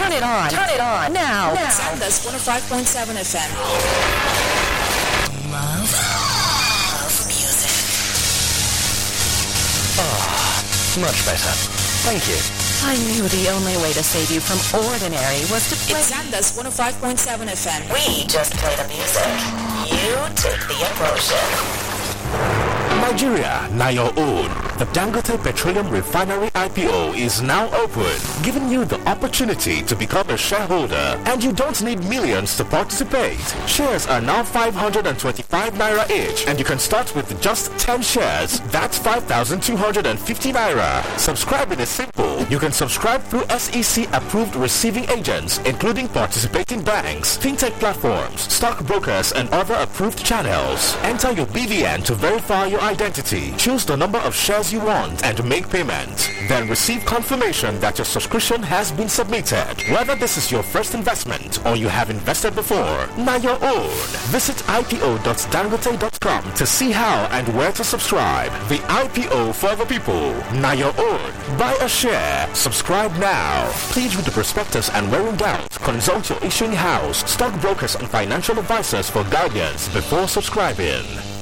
Turn it on. Turn it on. Now. Sandus 105.7 FM. Love music. Much better. Thank you. I knew the only way to save you from ordinary was to play. It's Sandus 105.7 FM. We just play the music. You take the emotion. Nigeria, now your own. The Dangote Petroleum Refinery IPO is now open, giving you the opportunity to become a shareholder, and you don't need millions to participate. Shares are now 525 naira each, and you can start with just 10 shares. That's 5,250 naira. Subscribing is simple. You can subscribe through SEC-approved receiving agents, including participating banks, fintech platforms, stockbrokers, and other approved channels. Enter your BVN to verify your identity. Choose the number of shares you want and make payment. Then receive confirmation that your subscription has been submitted. Whether this is your first investment or you have invested before, now your own. Visit ipo.dangote.com to see how and where to subscribe. The IPO for the people. Now your own. Buy a share. Subscribe now. Please read the prospectus and where in doubt, consult your issuing house, stockbrokers and financial advisors for guidance before subscribing.